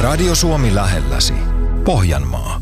Radio Suomi lähelläsi. Pohjanmaa.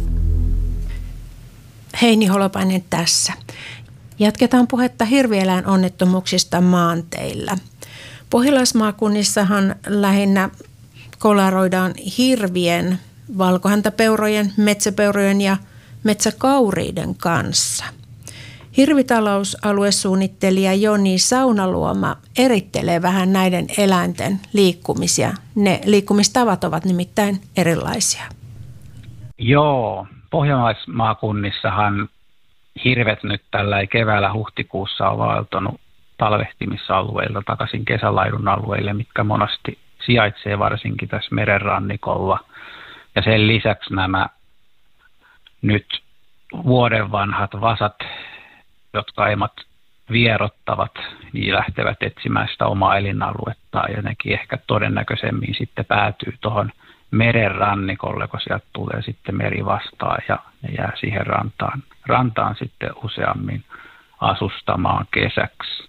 Heini Holopainen tässä. Jatketaan puhetta hirvieläinonnettomuuksista maanteillä. Pohjalaismaakunnissahan lähinnä kolaroidaan hirvien, valkohäntäpeurojen, metsäpeurojen ja metsäkauriiden kanssa. Hirvitalousaluesuunnittelija Joni Saunaluoma erittelee vähän näiden eläinten liikkumisia. Ne liikkumistavat ovat nimittäin erilaisia. Joo, pohjalaismaakunnissahan hirvet nyt tällä keväällä huhtikuussa on vaeltanut talvehtimisalueilta takaisin kesälaidun alueille, mitkä monasti sijaitsee varsinkin tässä merenrannikolla. Ja sen lisäksi nämä nyt vuoden vanhat vasat, jotka emat vierottavat, niin lähtevät etsimään sitä omaa elinaluettaan ja nekin ehkä todennäköisemmin sitten päätyy tuohon merenrannikolle, kun sieltä tulee sitten meri vastaan ja ne jää siihen rantaan sitten useammin asustamaan kesäksi.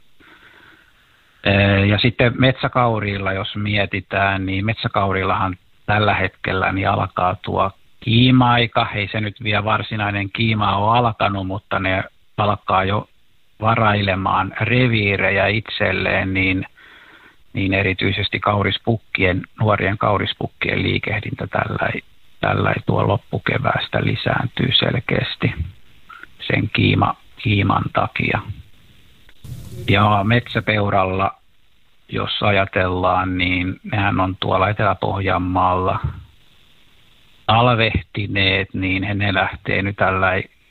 Ja sitten metsäkauriilla, jos mietitään, niin metsäkauriillahan tällä hetkellä niin alkaa tuo kiima-aika. Ei se nyt vielä varsinainen kiima ole alkanut, mutta ne alkaa jo varailemaan reviirejä itselleen, niin erityisesti nuorien kaurispukkien liikehdintä tällä ei tuo loppukeväästä lisääntyy selkeästi sen kiiman takia. Ja metsäpeuralla, jos ajatellaan, niin nehän on tuolla Etelä-Pohjanmaalla talvehtineet, niin ne lähtee nyt tällä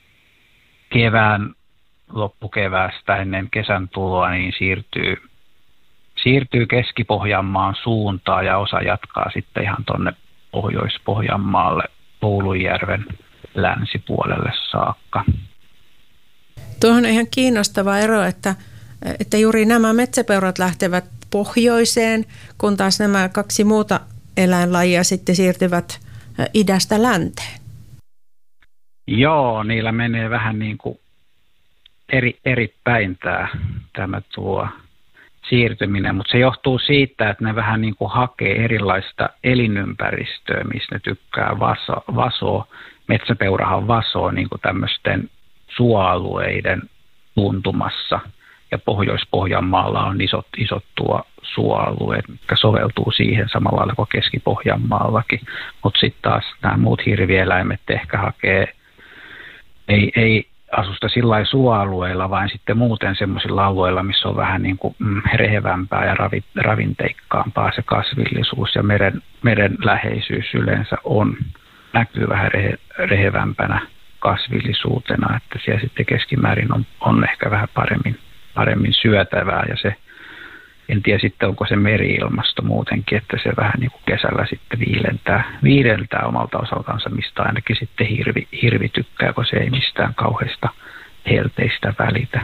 loppukeväästä ennen kesän tuloa, niin siirtyy Keski-Pohjanmaan suuntaan ja osa jatkaa sitten ihan tuonne Pohjois-Pohjanmaalle Oulujärven länsipuolelle saakka. Tuohon on ihan kiinnostava ero, että juuri nämä metsäpeurat lähtevät pohjoiseen, kun taas nämä kaksi muuta eläinlajia sitten siirtyvät idästä länteen. Joo, niillä menee vähän niin kuin eri päin tämä tuo siirtyminen, mutta se johtuu siitä, että ne vähän niin kuin hakee erilaista elinympäristöä, missä ne tykkää vasoa. Metsäpeurahan vasoo niin kuin tämmöisten suoalueiden tuntumassa ja Pohjois-Pohjanmaalla on isot suoalueet, mitkä soveltuu siihen samalla lailla kuin Keski-Pohjanmaallakin, mutta sitten taas nämä muut hirvieläimet ehkä hakee, ei asusta sillä suoalueilla, vaan sitten muuten semmoisilla alueilla, missä on vähän niin kuin rehevämpää ja ravinteikkaampaa se kasvillisuus ja meren läheisyys yleensä näkyy vähän rehevämpänä kasvillisuutena, että siellä sitten keskimäärin on ehkä vähän paremmin syötävää ja se, en tiedä sitten onko se meri-ilmasto muutenkin, että se vähän niin kuin kesällä sitten viilentää omalta osaltansa, mistä ainakin sitten hirvi tykkää, kun se ei mistään kauheista helteistä välitä.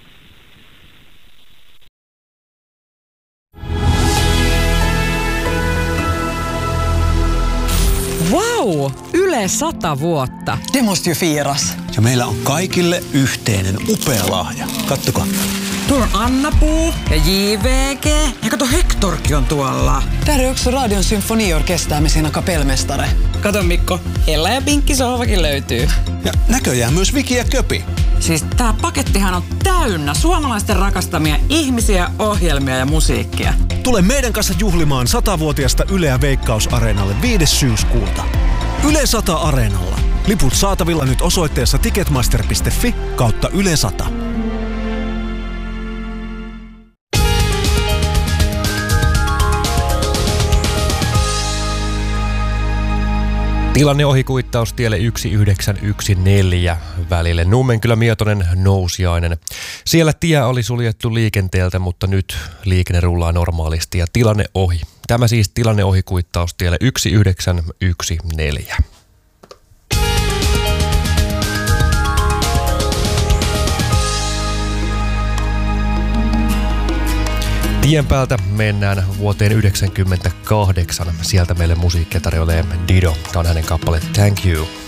Wow! Yle 100 vuotta. Det måste ju firas. Ja meillä on kaikille yhteinen upea lahja. Kattokaa. Tuolla on Anna-Puu ja JVG. Ja kato, Hektorkin on tuolla. Där är också Radion symfoniorkester med sina kapellmästare. Kato Mikko, Ella ja Pinkki sohvakin löytyy. Ja näköjään myös Viki ja Köpi. Siis tää pakettihan on täynnä suomalaisten rakastamia ihmisiä, ohjelmia ja musiikkia. Tule meidän kanssa juhlimaan 100-vuotiasta Yleä Veikkaus-areenalle 5. syyskuuta. Yle 100 Areenalla. Liput saatavilla nyt osoitteessa ticketmaster.fi/Yle 100. Tilanne ohikuittaus tielle 1914 välille Nummenkylä-Mietonen Nousiainen. Siellä tie oli suljettu liikenteeltä, mutta nyt liikenne rullaa normaalisti ja tilanne ohi. Tämä siis tilanne ohikuittaus tielle 1914. Tien päältä mennään vuoteen 1998. Sieltä meille musiikkia tarjoilee Dido. Tämä on hänen kappale Thank You.